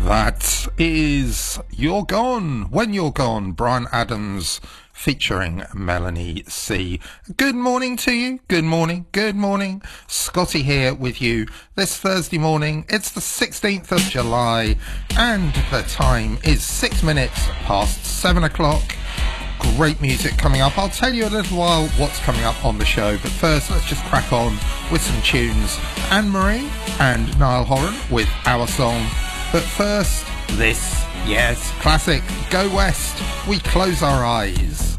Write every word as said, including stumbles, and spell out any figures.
That is You're Gone, When You're Gone, Bryan Adams featuring Melanie C. Good morning to you. Good morning. Good morning. Scotty here with you this Thursday morning. It's the sixteenth of July and the time is six minutes past seven o'clock. Great music coming up. I'll tell you a little while what's coming up on the show, but first let's just crack on with some tunes. Anne-Marie and Niall Horan with Our Song. But first, this, yes, classic, Go West, We Close Our Eyes.